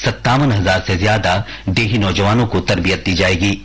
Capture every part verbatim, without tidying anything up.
सत्तावन हजार से ज्यादा देही नौजवानों को तरबियत दी जाएगी।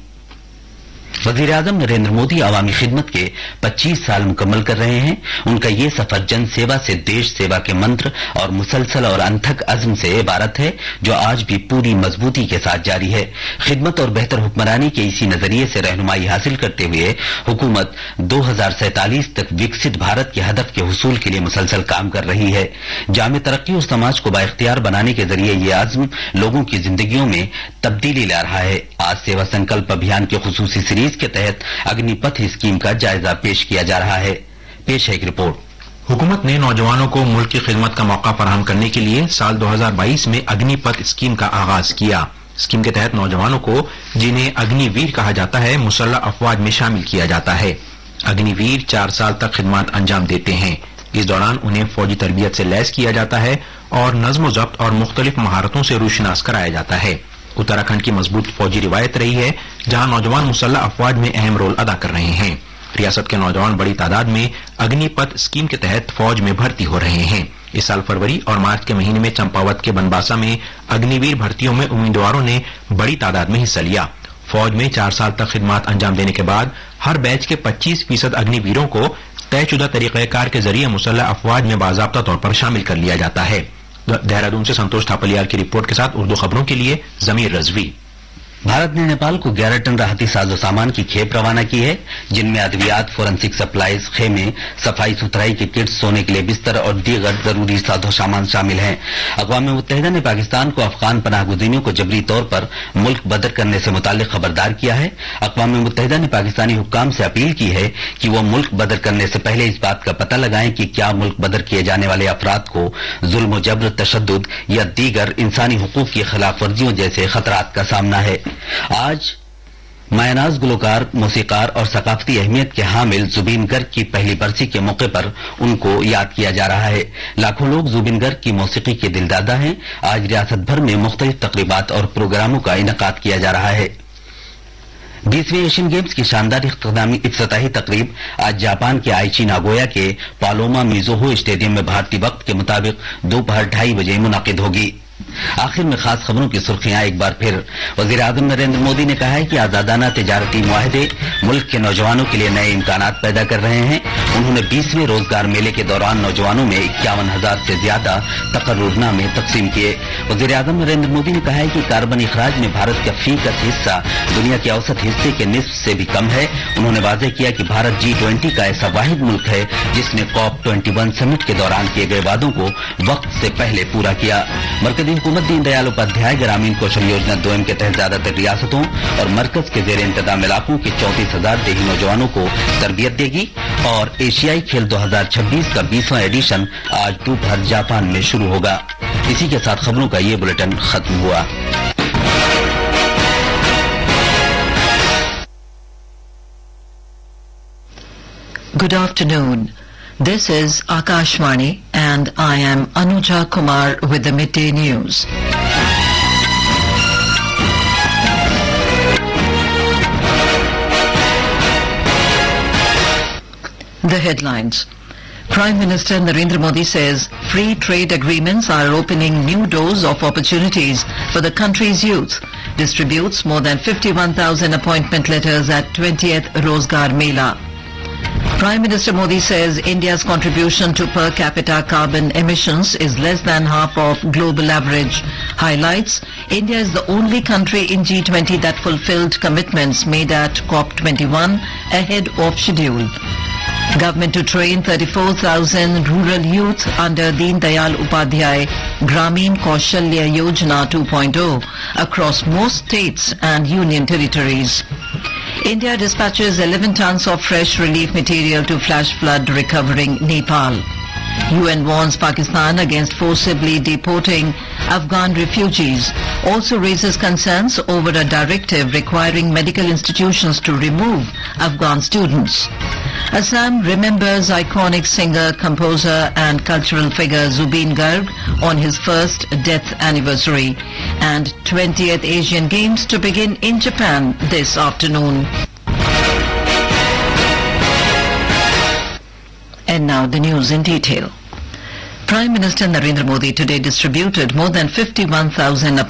वजीर आजम नरेंद्र मोदी अवामी खिदमत के पच्चीस साल मुकम्मल कर रहे हैं। उनका ये सफर जन सेवा से देश सेवा के मंत्र और मुसलसल और अनथक अज़्म से इबारत है, जो आज भी पूरी मजबूती के साथ जारी है। खिदमत और बेहतर हुक्मरानी के इसी नजरिए से रहनुमाई हासिल करते हुए हुकूमत दो हजार सैतालीस तक विकसित भारत के हदफ के हुसूल के लिए मुसलसल काम कर रही है। जामे तरक्की और समाज को बाइख्तियार बनाने के जरिए ये अज़्म लोगों की जिंदगियों में तब्दीली ला रहा है। आज सेवा संकल्प अभियान के खुसूसी सीरीज के तहत अग्निपथ स्कीम का जायजा पेश किया जा रहा है। पेश है एक रिपोर्ट। हुकूमत ने नौजवानों को मुल्क की खिदमत का मौका फराहम करने के लिए साल दो हजार बाईस में अग्निपथ स्कीम का आगाज किया। स्कीम के तहत नौजवानों को, जिन्हें अग्निवीर कहा जाता है, मुसल्लह अफवाज में शामिल किया जाता है। अग्निवीर चार साल तक खिदमत अंजाम देते हैं। इस दौरान उन्हें फौजी तरबियत से लैस किया जाता है और नज्म ज़ब्त और मुख्तलिफ महारतों से रूशनास कराया जाता है। उत्तराखंड की मजबूत फौजी रिवायत रही है, जहां नौजवान मुसल्लह अफवाज में अहम रोल अदा कर रहे हैं। रियासत के नौजवान बड़ी तादाद में अग्निपथ स्कीम के तहत फौज में भर्ती हो रहे हैं। इस साल फरवरी और मार्च के महीने में चंपावत के बनबासा में अग्निवीर भर्तियों में उम्मीदवारों ने बड़ी तादाद में हिस्सा लिया। फौज में चार साल तक खिदमत अंजाम देने के बाद हर बैच के पच्चीस फीसद अग्निवीरों को तयशुदा तरीक़ेकार के जरिए मुसल्लह अफवाज में बाज़ाब्ता तौर पर शामिल कर लिया जाता है। देहरादून से संतोष थापलियाल की रिपोर्ट के साथ उर्दू खबरों के लिए जमीर रजवी। भारत ने नेपाल को ग्यारह टन राहती साजो सामान की खेप रवाना की है, जिनमें अद्वियात, फोरेंसिक सप्लाईज, खेमे, सफाई सुथराई के किट्स, सोने के लिए बिस्तर और दीगर जरूरी साजो सामान शामिल हैं। अक़वाम मुत्तहिदा ने पाकिस्तान को अफगान पनाह गुज़ीरों को जबरी तौर पर मुल्क बदर करने से मुताल्लिक खबरदार किया है। अक़वाम मुत्तहिदा ने पाकिस्तानी हुक्काम से अपील की है कि वो मुल्क बदर करने से पहले इस बात का पता लगाएं कि क्या मुल्क बदर किए जाने वाले अफराद को जुल्म, जबर, तशद्दुद या दीगर इंसानी हुकूक की खिलाफ वर्जियों जैसे खतरात का सामना है। आज मायनाज गुलकार, मौसीकार और सकाफती अहमियत के हामिल जुबीन गर्ग की पहली बरसी के मौके पर उनको याद किया जा रहा है। लाखों लोग जुबीन गर्ग की मौसीकी के दिलदादा हैं। आज रियासत भर में मुख्तलिफ तकरीबात और प्रोग्रामों का इनेकाद किया जा रहा है। बीसवें एशियन गेम्स की शानदार इफ्तिताही तकरीब आज जापान के आइची नागोया के पालोमा मिज़ोहो स्टेडियम में भारतीय वक्त के मुताबिक दोपहर ढाई बजे मुनाकिद होगी। आखिर में खास खबरों की सुर्खियां एक बार फिर। वजीर आजम नरेंद्र मोदी ने कहा है कि आजादाना तिजारती मुआहदे मुल्क के नौजवानों के लिए नए इम्कानात पैदा कर रहे हैं। उन्होंने बीसवें रोजगार मेले के दौरान नौजवानों में इक्यावन हजार से ज्यादा तकर्रुरनामे तकसीम किए। वजीर आजम नरेंद्र मोदी ने कहा है कि कार्बन इखराज में भारत का फीसद हिस्सा दुनिया के औसत हिस्से के निस्फ से भी कम है। उन्होंने वाज़ेह किया कि भारत जी ट्वेंटी का ऐसा वाहिद मुल्क है जिसने कॉप ट्वेंटी वन समिट के दौरान किए गए वादों को वक्त से पहले पूरा किया। मरकजी हुकूमत दीनदयाल उपाध्याय ग्रामीण कौशल योजना दो एम के तहत ज्यादातर रियासतों और मरकज के जेर इंतजाम इलाकों के चौंतीस हजार देही नौजवानों को तरबियत देगी। और एशियाई खेल दो हजार छब्बीस का बीसवां एडिशन आज दोपहर जापान में शुरू होगा। इसी के साथ खबरों का ये बुलेटिन खत्म हुआ। Good afternoon. This is Akashvani and I am Anuja Kumar with the Midday News. The headlines. Prime Minister Narendra Modi says free trade agreements are opening new doors of opportunities for the country's youth. Distributes more than fifty-one thousand appointment letters at twentieth Rozgar Mela. Prime Minister Modi says India's contribution to per capita carbon emissions is less than half of global average. Highlights, India is the only country in G twenty that fulfilled commitments made at COP twenty-one ahead of schedule. Government to train thirty-four thousand rural youth under Deen Dayal Upadhyay Grameen Kaushalya Yojana two point oh across most states and union territories. India dispatches eleven tons of fresh relief material to flash flood recovering Nepal. U N warns Pakistan against forcibly deporting Afghan refugees. Also raises concerns over a directive requiring medical institutions to remove Afghan students. Assam remembers iconic singer, composer and cultural figure Zubeen Garg on his first death anniversary. And twentieth Asian Games to begin in Japan this afternoon. And now the news in detail. Prime Minister Narendra Modi today distributed more than fifty-one thousand